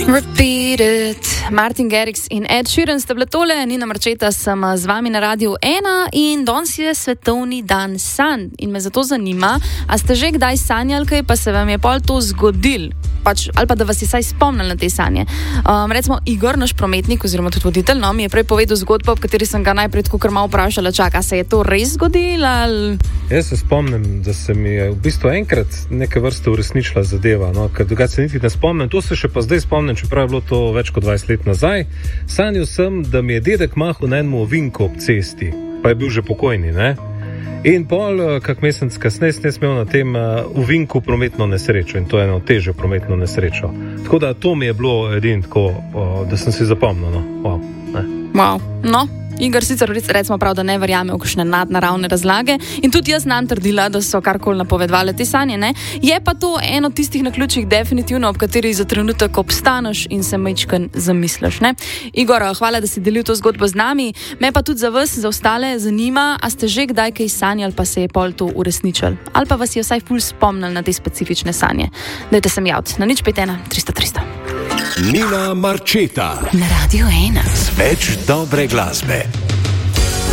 Repeat it. Martin Garrix in Ed Sheeran sta bile tole, Nina Marčeta sem z vami na Radiu 1 in danes je svetovni dan sanj. In me zato zanima, a ste že kdaj sanjali kaj, pa se vam je pol to zgodil? Ali pa da vas je saj spomnil na te sanje. Recimo Igor, naš prometnik oziroma tudi voditelj, mi je prej povedal zgodbo, v kateri sem ga najprej tako kar malo vprašala, čaka, se je to res zgodilo? Ali... Jaz se spomnim, da se mi je v bistvu enkrat neke vrste uresničila zadeva, ker drugače se niti ne spomnim. To se še pa zdaj spomnim, čeprav je bilo to več kot 20 let nazaj. Sanjal sem, da mi je dedek mahal na enem ovinku ob cesti, pa je bil že pokojni, ne? In pol, kak mesec kasneje, sem imel na tem ovinku prometno nesrečo in to je eno težjo prometno nesrečo. Tako da to mi je bilo edin tako, da sem si zapomnil. Wow. No, Igor sicer recimo prav, da ne verjame v kakšne nadnaravne razlage in tudi jaz nam trdila, da so karkoli napovedovali te sanje, ne? Je pa to eno tistih naključij definitivno, ob kateri za trenutek obstaneš in se majčken zamisliš, ne? Igor, hvala, da si delil to zgodbo z nami. Me pa tudi za vas, za ostale zanima, a ste že kdaj kaj sanjali, pa se je pol to uresničil? Ali pa vas je vsaj ful spomnil na te specifične sanje? Dajte se mi javiti na 051 300 300. Nina Marčeta na Radiu 1. Več dobre glasbe.